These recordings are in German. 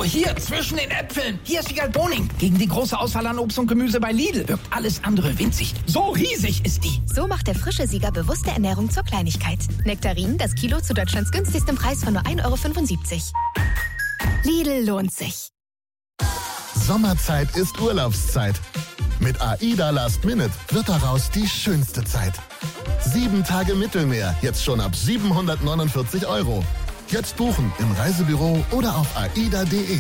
So, hier, zwischen den Äpfeln. Hier ist Wiegald Boning. Gegen die große Auswahl an Obst und Gemüse bei Lidl wirkt alles andere winzig. So riesig ist die. So macht der frische Sieger bewusste Ernährung zur Kleinigkeit. Nektarinen, das Kilo zu Deutschlands günstigstem Preis von nur 1,75 €. Lidl lohnt sich. Sommerzeit ist Urlaubszeit. Mit AIDA Last Minute wird daraus die schönste Zeit. 7 Tage Mittelmeer, jetzt schon ab 749 €. Jetzt buchen im Reisebüro oder auf aida.de.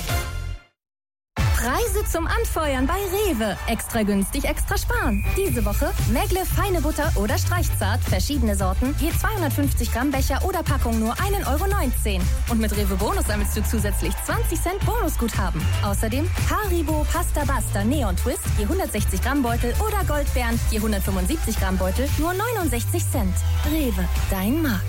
Preise zum Anfeuern bei Rewe. Extra günstig, extra sparen. Diese Woche Megle feine Butter oder Streichzart, verschiedene Sorten, je 250 Gramm Becher oder Packung nur 1,19 € Und mit Rewe Bonus sammelst du zusätzlich 20 Cent Bonusguthaben. Außerdem Haribo Pasta Basta Neon Twist, je 160 Gramm Beutel oder Goldbeeren, je 175 Gramm Beutel, nur 69 Cent. Rewe, dein Markt.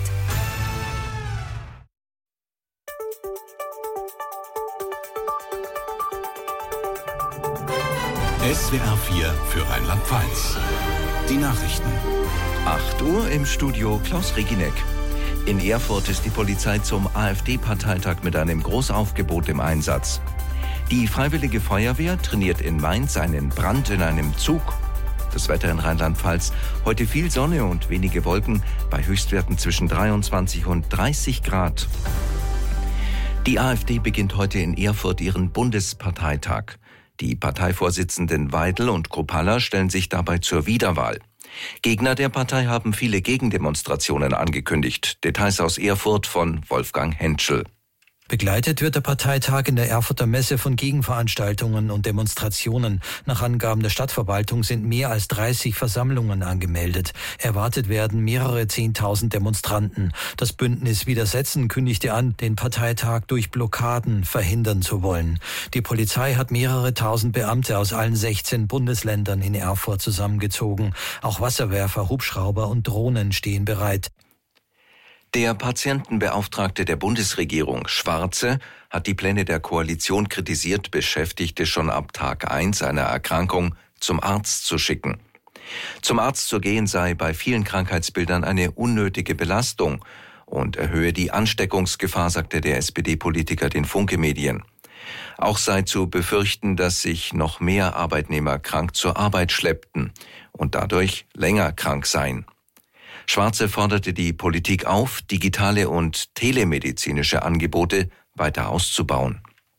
SWR 4 für Rheinland-Pfalz. Die Nachrichten. 8 Uhr im Studio Klaus Regineck. In Erfurt ist die Polizei zum AfD-Parteitag mit einem Großaufgebot im Einsatz. Die Freiwillige Feuerwehr trainiert in Mainz einen Brand in einem Zug. Das Wetter in Rheinland-Pfalz. Heute viel Sonne und wenige Wolken bei Höchstwerten zwischen 23 und 30 Grad. Die AfD beginnt heute in Erfurt ihren Bundesparteitag. Die Parteivorsitzenden Weidel und Kropalla stellen sich dabei zur Wiederwahl. Gegner der Partei haben viele Gegendemonstrationen angekündigt. Details aus Erfurt von Wolfgang Henschel. Begleitet wird der Parteitag in der Erfurter Messe von Gegenveranstaltungen und Demonstrationen. Nach Angaben der Stadtverwaltung sind mehr als 30 Versammlungen angemeldet. Erwartet werden mehrere 10.000 Demonstranten. Das Bündnis Widersetzen kündigte an, den Parteitag durch Blockaden verhindern zu wollen. Die Polizei hat mehrere tausend Beamte aus allen 16 Bundesländern in Erfurt zusammengezogen. Auch Wasserwerfer, Hubschrauber und Drohnen stehen bereit. Der Patientenbeauftragte der Bundesregierung, Schwarze, hat die Pläne der Koalition kritisiert, Beschäftigte schon ab Tag 1 einer Erkrankung zum Arzt zu schicken. Zum Arzt zu gehen sei bei vielen Krankheitsbildern eine unnötige Belastung und erhöhe die Ansteckungsgefahr, sagte der SPD-Politiker den Funke-Medien. Auch sei zu befürchten, dass sich noch mehr Arbeitnehmer krank zur Arbeit schleppten und dadurch länger krank seien. Schwarze forderte die Politik auf, digitale und telemedizinische Angebote weiter auszubauen.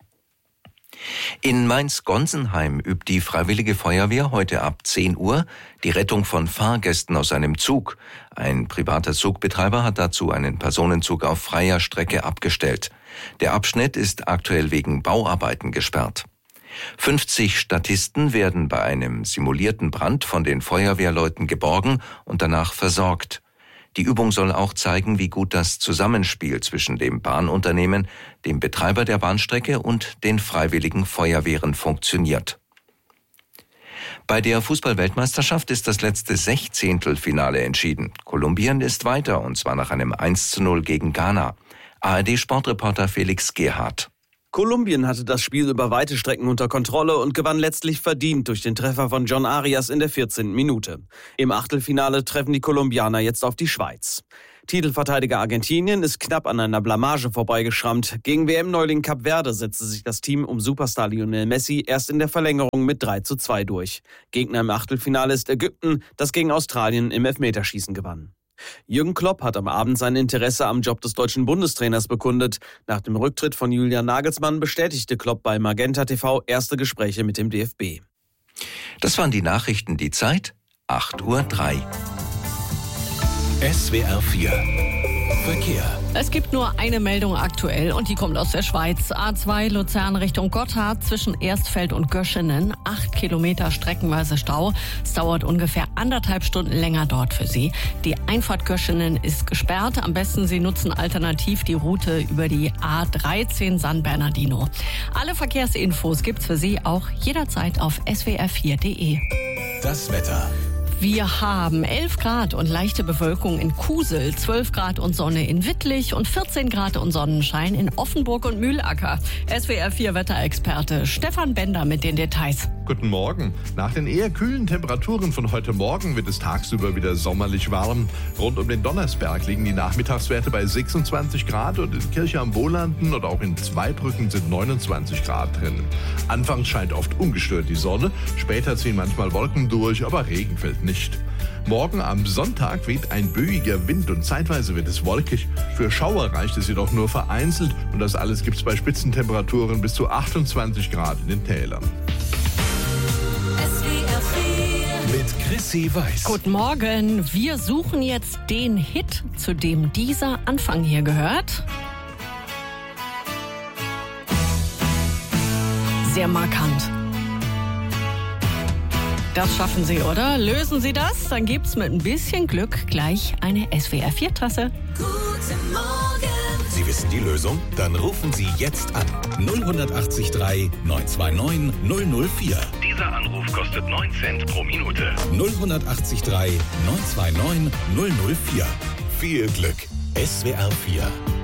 In Mainz-Gonsenheim übt die Freiwillige Feuerwehr heute ab 10 Uhr die Rettung von Fahrgästen aus einem Zug. Ein privater Zugbetreiber hat dazu einen Personenzug auf freier Strecke abgestellt. Der Abschnitt ist aktuell wegen Bauarbeiten gesperrt. 50 Statisten werden bei einem simulierten Brand von den Feuerwehrleuten geborgen und danach versorgt. Die Übung soll auch zeigen, wie gut das Zusammenspiel zwischen dem Bahnunternehmen, dem Betreiber der Bahnstrecke und den freiwilligen Feuerwehren funktioniert. Bei der Fußball-Weltmeisterschaft ist das letzte Sechzehntelfinale entschieden. Kolumbien ist weiter, und zwar nach einem 1:0 gegen Ghana. ARD-Sportreporter Felix Gerhardt. Kolumbien hatte das Spiel über weite Strecken unter Kontrolle und gewann letztlich verdient durch den Treffer von John Arias in der 14. Minute. Im Achtelfinale treffen die Kolumbianer jetzt auf die Schweiz. Titelverteidiger Argentinien ist knapp an einer Blamage vorbeigeschrammt. Gegen WM-Neuling Kap Verde setzte sich das Team um Superstar Lionel Messi erst in der Verlängerung mit 3:2 durch. Gegner im Achtelfinale ist Ägypten, das gegen Australien im Elfmeterschießen gewann. Jürgen Klopp hat am Abend sein Interesse am Job des deutschen Bundestrainers bekundet. Nach dem Rücktritt von Julian Nagelsmann bestätigte Klopp bei Magenta TV erste Gespräche mit dem DFB. Das waren die Nachrichten, die Zeit 8:03 Uhr. SWR 4 Verkehr. Es gibt nur eine Meldung aktuell und die kommt aus der Schweiz. A2 Luzern Richtung Gotthard zwischen Erstfeld und Göschenen. 8 Kilometer streckenweise Stau. Es dauert ungefähr 1,5 Stunden länger dort für Sie. Die Einfahrt Göschenen ist gesperrt. Am besten Sie nutzen alternativ die Route über die A13 San Bernardino. Alle Verkehrsinfos gibt's für Sie auch jederzeit auf swr4.de. Das Wetter. Wir haben 11 Grad und leichte Bewölkung in Kusel, 12 Grad und Sonne in Wittlich und 14 Grad und Sonnenschein in Offenburg und Mühlacker. SWR 4 Wetterexperte Stefan Bender mit den Details. Guten Morgen. Nach den eher kühlen Temperaturen von heute Morgen wird es tagsüber wieder sommerlich warm. Rund um den Donnersberg liegen die Nachmittagswerte bei 26 Grad und in Kirche am Bohlanden oder auch in Zweibrücken sind 29 Grad drin. Anfangs scheint oft ungestört die Sonne, später ziehen manchmal Wolken durch, aber Regen fällt nicht. Morgen am Sonntag weht ein böiger Wind und zeitweise wird es wolkig. Für Schauer reicht es jedoch nur vereinzelt und das alles gibt es bei Spitzentemperaturen bis zu 28 Grad in den Tälern. Mit Chrissy Weiß. Guten Morgen. Wir suchen jetzt den Hit, zu dem dieser Anfang hier gehört. Sehr markant. Das schaffen Sie, oder? Lösen Sie das? Dann gibt's mit ein bisschen Glück gleich eine SWR4-Tasse. Guten Morgen. Sie wissen die Lösung? Dann rufen Sie jetzt an. 0183 929 004. Dieser Anruf kostet 9 Cent pro Minute. 0183 929 004. Viel Glück. SWR4